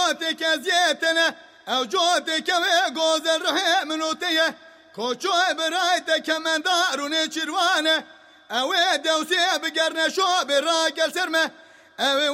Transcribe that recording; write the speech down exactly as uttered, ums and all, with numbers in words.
جوتك زيتنا او جوتك وغوز الرحم نوتيه كوشو برايتك من دار نشروانه او دوسي بقرن شو براقل سرمه او